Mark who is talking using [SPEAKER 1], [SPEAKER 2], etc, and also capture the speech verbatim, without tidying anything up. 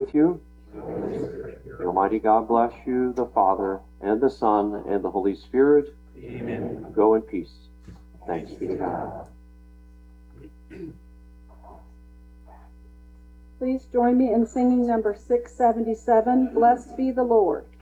[SPEAKER 1] with you. The Almighty God bless you, the Father, and the Son, and the Holy Spirit.
[SPEAKER 2] Amen.
[SPEAKER 1] Go in peace. Thanks be to God.
[SPEAKER 3] Please join me in singing number six seventy-seven, Blessed Be the Lord.